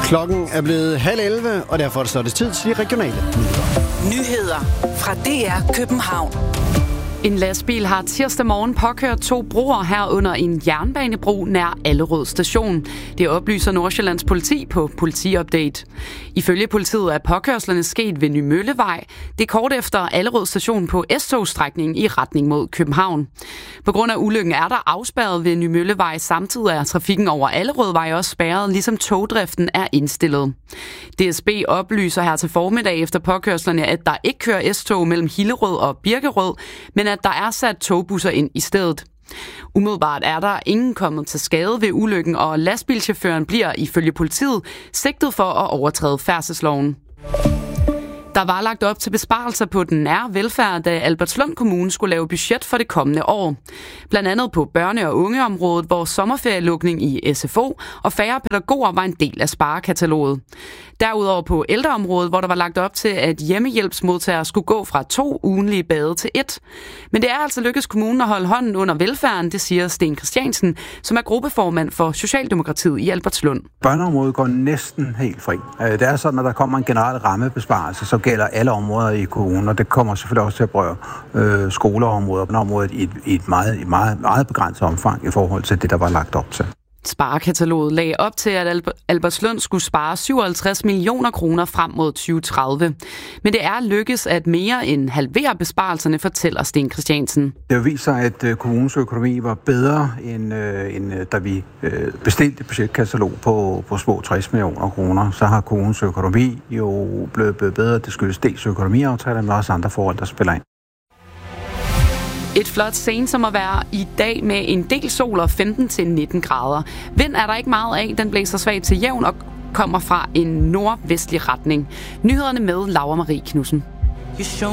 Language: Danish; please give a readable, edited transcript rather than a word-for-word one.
Klokken er blevet 10:30, og derfor er det tid til de regionale nyheder. Nyheder fra DR København. En lastbil har tirsdag morgen påkørt 2 broer herunder en jernbanebro nær Allerød station. Det oplyser Nordsjællands politi på Politiupdate. Ifølge politiet er påkørslerne sket ved Nymøllevej. Det er kort efter Allerød station på S-togsstrækningen i retning mod København. På grund af ulykken er der afspærret ved Nymøllevej. Samtidig er trafikken over Allerødvej også spærret, ligesom togdriften er indstillet. DSB oplyser her til formiddag efter påkørslerne, at der ikke kører S-tog mellem Hillerød og Birkerød, men at der er sat togbusser ind i stedet. Umiddelbart er der ingen kommet til skade ved ulykken, og lastbilchaufføren bliver ifølge politiet sigtet for at overtræde færdselsloven. Der var lagt op til besparelser på den nære velfærd, da Albertslund Kommune skulle lave budget for det kommende år. Blandt andet på børne- og ungeområdet, hvor sommerferielukning i SFO og færre pædagoger var en del af sparekataloget. Derudover på ældreområdet, hvor der var lagt op til, at hjemmehjælpsmodtagere skulle gå fra 2 ugentlige bade til 1. Men det er altså lykkedes kommunen at holde hånden under velfærden, det siger Sten Christiansen, som er gruppeformand for Socialdemokratiet i Albertslund. Børneområdet går næsten helt fri. Det er sådan, at der kommer en generel rammebesparelse, så gælder alle områder i kommunen, og det kommer selvfølgelig også til at berøre skoleområder og området i et meget begrænset omfang i forhold til det, der var lagt op til. Sparekataloget lagde op til, at Albertslund skulle spare 57 millioner kroner frem mod 2030. Men det er lykkes at mere end halvere besparelserne, fortæller Sten Christiansen. Det viser, at kommunens økonomi var bedre, end da vi bestilte budgetkatalog på små 60 millioner kroner. Så har kommunens økonomi jo blevet bedre. Det skyldes dels økonomiaftaler, men også andre forhold, der spiller ind. Et flot sensommervejr i dag med en del sol og 15-19 grader. Vind er der ikke meget af, den blæser svagt til jævn og kommer fra en nordvestlig retning. Nyhederne med Laura Marie Knudsen.